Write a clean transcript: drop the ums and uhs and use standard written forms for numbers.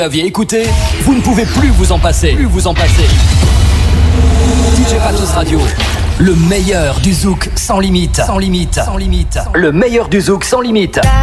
aviez écouté, vous ne pouvez plus vous en passer. DJ Patos Radio, le meilleur du zouk sans limite. Le meilleur du zouk sans limite.